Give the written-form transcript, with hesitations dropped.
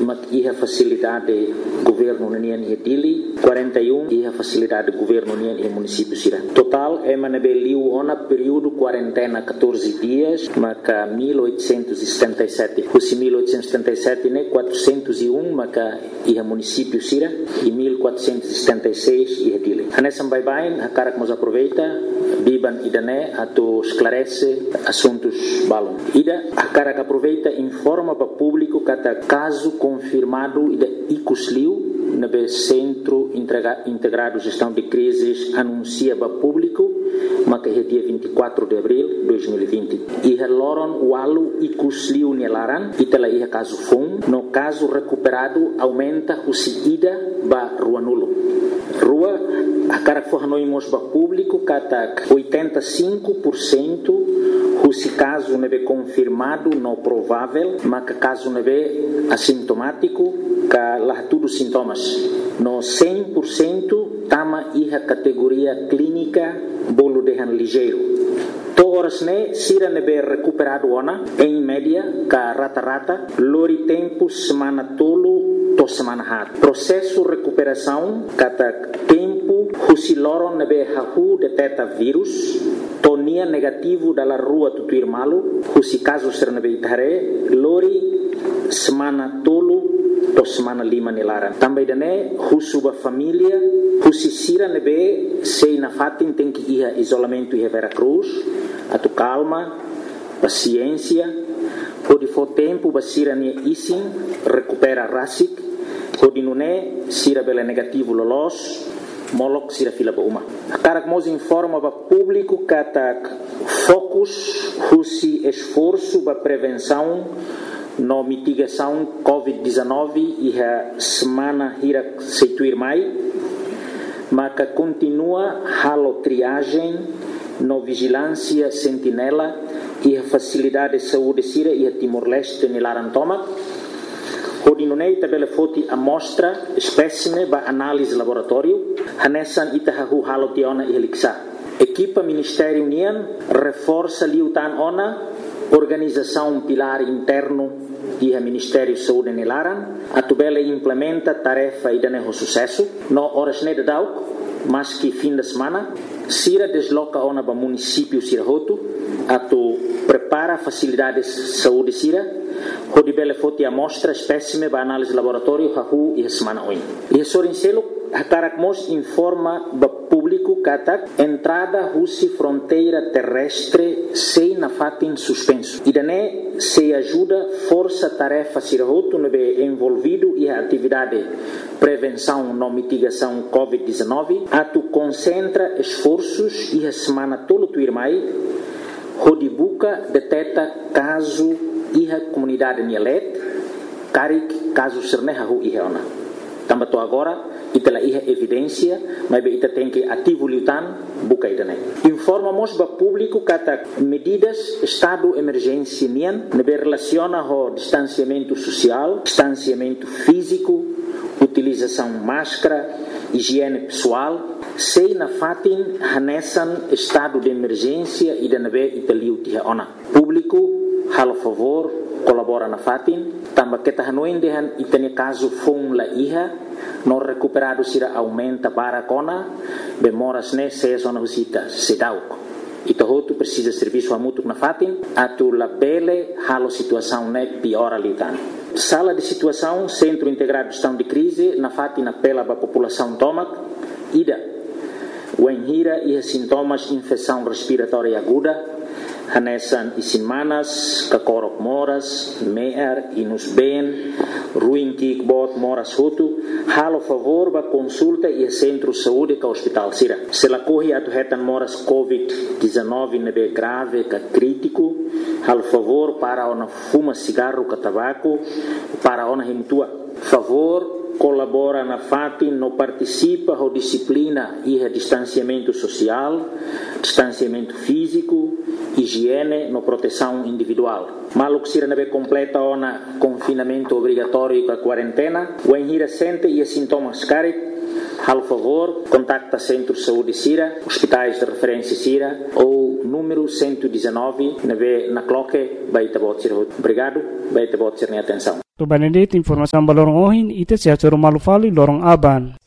ia facilidade governo união e dili 41 ia facilidade governo união e município sira total é manabeliu ona período quarentena 14 dias maka 1877 husi 1877 né 401 maka ia município sira e 1476 ia dili anessa bye-bye a cara que nos aproveita biban idane atau esclarece assuntos balon ida a cara que aproveita informa para público kata caso confirmado ida icusliu no Centro Integrado de Gestão de Crises anuncia para público maka é dia 24 de abril de 2020 e loron walu icusliu nelaran itala ia caso fun no caso recuperado aumenta o ida ba rua nulo rua a cara que fornoimos para público kata 85% se caso não é confirmado não provável mas caso não é assintomático que lá tudo sintomas no 100% tama iha categoria clínica bolo dehan ligeiro horas ne sira nebe recuperado ona em média ka rata-rata lori tempo semana tolo to semana hat processo recuperação kata tempo husiloron nebe hahu deteta vírus tonia negativo dalla rua tutuir malu husi caso ser nebe itare lori semana tolo to semana lima nilaran também dane husuba família husi sira nebe sei na fatin tem que ia isolamento ia Vera Cruz atau calma paciência pode for tempo basira nia isin recupera rasik pode nune sira bela negativo lolos molok sira fila ba uma karak mos informa ba público katak fokus husi esforço ba prevenção no mitigação COVID-19 e a semana hira seituir mai maka continua halo triagem no vigilância sentinela e a facilidade de saúde sira e a Timor-Leste nilaran tomak hodinunei tabela foti amostra espécime ba análise laboratório hanesan itahahu halo tiona e heliksa equipa Ministério União reforça liutan ona organização pilar interno e a Ministério Saúde nilaran atubela implementa tarefa e daneho sucesso no horas ne de dauk mas que fim de semana sira desloca ona ba município sirahoto atu prepara facilidades saúde sira hodibele foti amostra espécime ba análise laboratório hahu e semana oin e sorincelo hakarak mos informa ba público katak entrada husi fronteira terrestre sei na fatin suspenso idane se ajuda força tarefa sirahoto nebe envolvido e a atividade prevenção no mitigação COVID-19 atu concentra esforços e a semana tolo tuir mai hodibuka deteta caso e a comunidade nielet karik caso sernehahu e ona tambato agora itala iha evidência mas ita tem que ativo liutan buka idane informamos ba público kata medidas estado emergência nian nebe relaciona ho distanciamento social distanciamento físico utilização máscara higiene pessoal sei na fatin hanesan estado de emergência e nebe italiu tiha ona público halo favor colabora na fatin tamba kita hanoin dehan itane caso fon la iha no recuperado sira aumenta barakona bemoras ne se zona husita sedauk ito hotu precisa serviço mútuo na fatin atu la bele halo situação ne piora litan sala de situação centro integrado de gestão de crise na fatin apela ba população tomak ida wenhira e sintomas infecção respiratória aguda hanesan isinmanas kakorok moras meer inus ben ruim kikbot moras hutu halo favor ba consulta e centro saúde ka hospital sira se la corre atu hetan moras COVID-19 nebe grave ka crítico halo favor para ona fuma cigarro ka tabaco para ona himtua favor colabora na FATI, no participa da disciplina e distanciamento social, distanciamento físico, higiene, no proteção individual. Maluk sira nebe completa ona confinamento obrigatório com a quarentena, o enhira sente e sintomas carit, al favor, contacta Centro de Saúde Sira, hospitais de referência Sira ou número 119 nebe na cloque, baita bot sira. Obrigado, baita bot sira atenção. To Benedict informação balorong ohin ite sia choro malufali lorong aban.